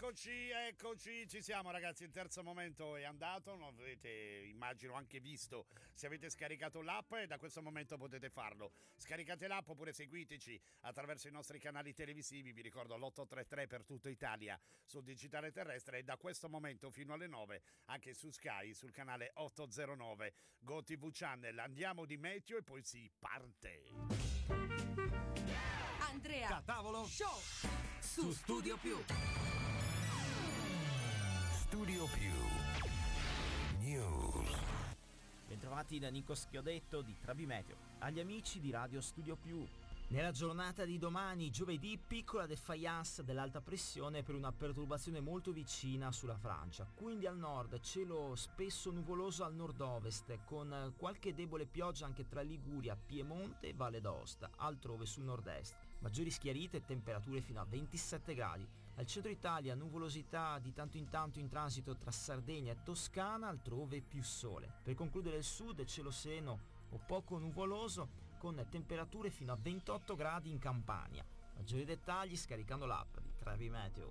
Eccoci, ci siamo ragazzi, il terzo momento è andato, non avete immagino anche visto se avete scaricato l'app e da questo momento potete farlo. Scaricate l'app oppure seguiteci attraverso i nostri canali televisivi, vi ricordo l'833 per tutta Italia sul digitale terrestre e da questo momento fino alle 9 anche su Sky sul canale 809 GoTV Channel. Andiamo di meteo e poi si parte. Andrea Catavolo Show su Studio Più. Studio Più News. Bentrovati da Nico Schiodetto di Travimeteo. Agli amici di Radio Studio Più. Nella giornata di domani, giovedì, piccola défaillance dell'alta pressione per una perturbazione molto vicina sulla Francia. Quindi al nord, cielo spesso nuvoloso al nord-ovest, con qualche debole pioggia anche tra Liguria, Piemonte e Valle d'Aosta, altrove sul nord-est. Maggiori schiarite e temperature fino a 27 gradi. Al centro Italia, nuvolosità di tanto in tanto in transito tra Sardegna e Toscana, altrove più sole. Per concludere il sud, cielo sereno o poco nuvoloso, con temperature fino a 28 gradi in Campania. Maggiori dettagli scaricando l'app di Travimeteo.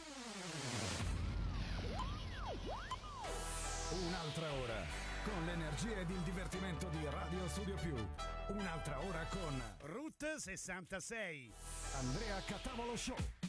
Un'altra ora con l'energia ed il divertimento di Radio Studio Più. Un'altra ora con Route 66. Andrea Catavolo Show.